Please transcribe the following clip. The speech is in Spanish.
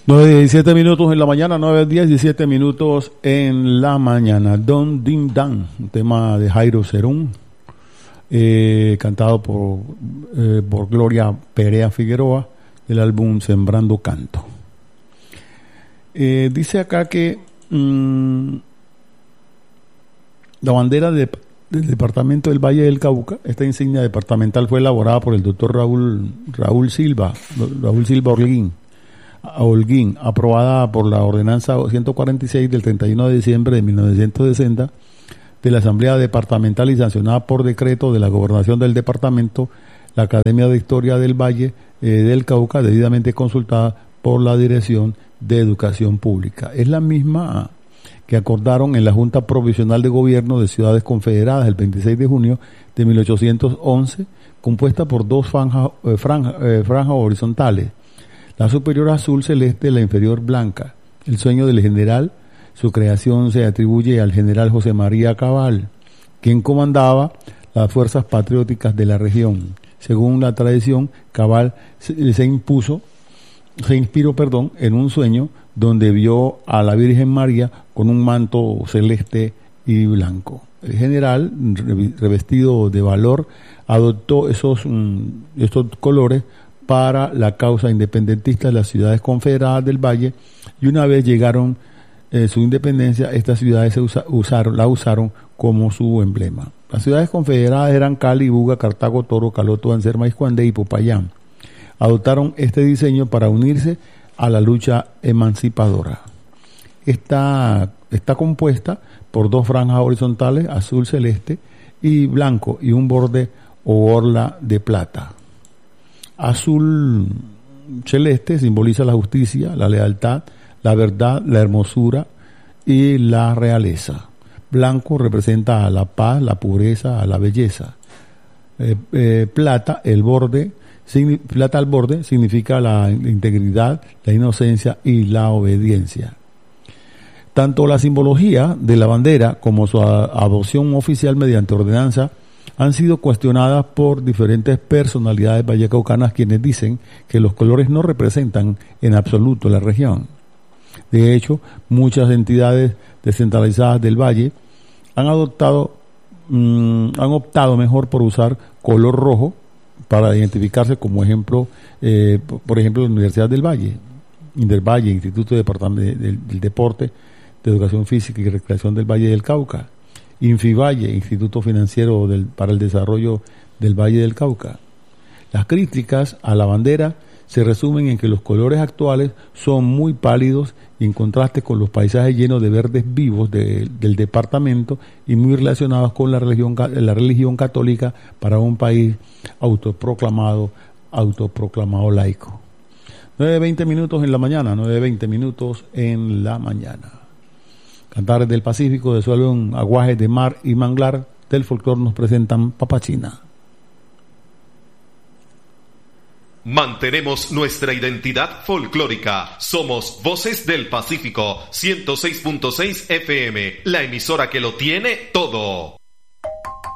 9:17 minutos en la mañana, 9:17 minutos en la mañana. Don Din Dan, un tema de Jairo Cerún, cantado por Gloria Perea Figueroa, del álbum Sembrando Canto. Dice acá que la bandera del departamento del Valle del Cauca, esta insignia departamental fue elaborada por el doctor Raúl Silva Holguín, aprobada por la ordenanza 146 del 31 de diciembre de 1960 de la Asamblea Departamental y sancionada por decreto de la Gobernación del Departamento, la Academia de Historia del Valle del Cauca, debidamente consultada por la Dirección de Educación Pública. Es la misma que acordaron en la Junta Provisional de Gobierno de Ciudades Confederadas el 26 de junio de 1811, compuesta por dos franjas horizontales, la superior azul celeste, la inferior blanca. El sueño del general, su creación se atribuye al general José María Cabal, quien comandaba las fuerzas patrióticas de la región. Según la tradición, Cabal se inspiró en un sueño donde vio a la Virgen María con un manto celeste y blanco. El general, revestido de valor, adoptó estos colores para la causa independentista de las ciudades confederadas del Valle, y una vez llegaron su independencia, estas ciudades la usaron como su emblema. Las ciudades confederadas eran Cali, Buga, Cartago, Toro, Caloto, Anserma, Iscuandé y Popayán. Adoptaron este diseño para unirse a la lucha emancipadora. Está compuesta por dos franjas horizontales, azul celeste y blanco, y un borde o orla de plata. Azul celeste simboliza la justicia, la lealtad, la verdad, la hermosura y la realeza. Blanco representa a la paz, la pureza, a la belleza. Plata al borde significa la integridad, la inocencia y la obediencia. Tanto la simbología de la bandera como su adopción oficial mediante ordenanza han sido cuestionadas por diferentes personalidades vallecaucanas, quienes dicen que los colores no representan en absoluto la región. De hecho, muchas entidades descentralizadas del Valle han optado mejor por usar color rojo para identificarse, como ejemplo, por ejemplo, la Universidad del Valle, Instituto del Deporte, de Educación Física y Recreación del Valle del Cauca, Infivalle, Instituto Financiero para el Desarrollo del Valle del Cauca. Las críticas a la bandera se resumen en que los colores actuales son muy pálidos y en contraste con los paisajes llenos de verdes vivos del departamento y muy relacionados con la religión católica para un país autoproclamado laico. 9:20 minutos en la mañana, 9:20 minutos en la mañana. Cantares del Pacífico desuelven aguajes de mar y manglar, del folclore nos presentan Papachina. Mantenemos nuestra identidad folclórica. Somos Voces del Pacífico, 106.6 FM, la emisora que lo tiene todo.